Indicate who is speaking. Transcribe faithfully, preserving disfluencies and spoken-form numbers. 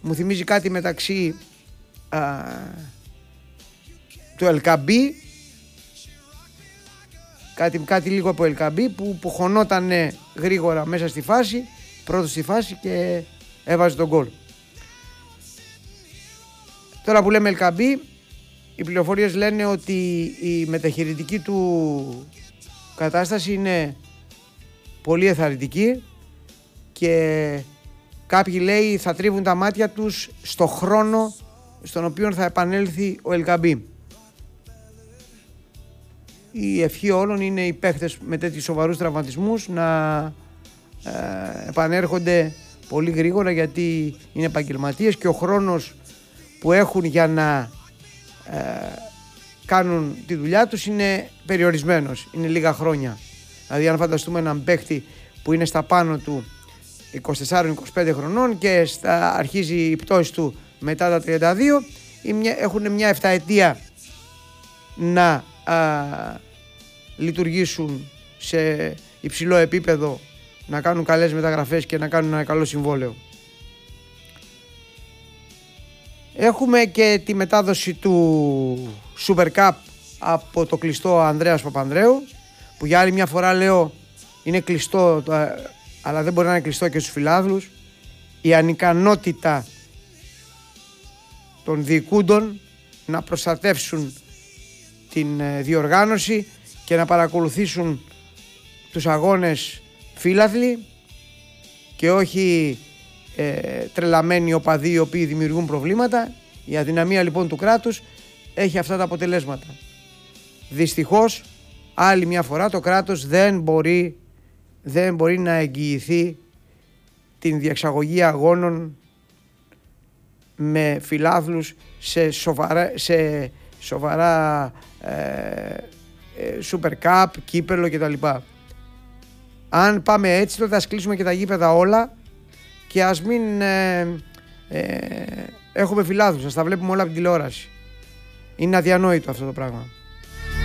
Speaker 1: μου θυμίζει κάτι μεταξύ α, του Ελκαμπή, κάτι, κάτι λίγο από Ελκαμπή που, που χωνότανε γρήγορα μέσα στη φάση, πρώτο στη φάση και έβαζε τον γκολ. Τώρα που λέμε Ελκαμπή, οι πληροφορίες λένε ότι η μεταχειρητική του κατάσταση είναι πολύ εθαρρυντική και κάποιοι λέει θα τρίβουν τα μάτια τους στο χρόνο στον οποίο θα επανέλθει ο Ελκαμπή. Η ευχή όλων είναι οι παίχτες με τέτοιους σοβαρούς τραυματισμούς να ε, επανέρχονται πολύ γρήγορα, γιατί είναι επαγγελματίες και ο χρόνος που έχουν για να ε, κάνουν τη δουλειά τους είναι περιορισμένος, είναι λίγα χρόνια. Δηλαδή αν φανταστούμε έναν παίχτη που είναι στα πάνω του είκοσι τέσσερα είκοσι πέντε χρονών και στα, αρχίζει η πτώση του μετά τα τριάντα δύο, έχουν μια εφταετία να α, λειτουργήσουν σε υψηλό επίπεδο, να κάνουν καλές μεταγραφές και να κάνουν ένα καλό συμβόλαιο. Έχουμε και τη μετάδοση του Super Cup από το κλειστό Ανδρέας Παπανδρέου, που για άλλη μια φορά λέω είναι κλειστό, αλλά δεν μπορεί να είναι κλειστό και στους φιλάθλους. Η ανικανότητα των διοικούντων να προστατεύσουν την διοργάνωση και να παρακολουθήσουν τους αγώνες φίλαθλοι και όχι ε, τρελαμένοι οπαδοί οι οποίοι δημιουργούν προβλήματα. Η αδυναμία λοιπόν του κράτους έχει αυτά τα αποτελέσματα. Δυστυχώς άλλη μια φορά το κράτος δεν μπορεί, δεν μπορεί να εγγυηθεί την διεξαγωγή αγώνων με φιλάθλους σε σοβαρά, σε σοβαρά ε, ε, Super Cup, κύπελο κτλ. Αν πάμε έτσι τότε ας κλείσουμε και τα γήπεδα όλα και ας μην ε, ε, έχουμε φιλάθλους, ας τα βλέπουμε όλα από την τηλεόραση. Είναι αδιανόητο αυτό το πράγμα.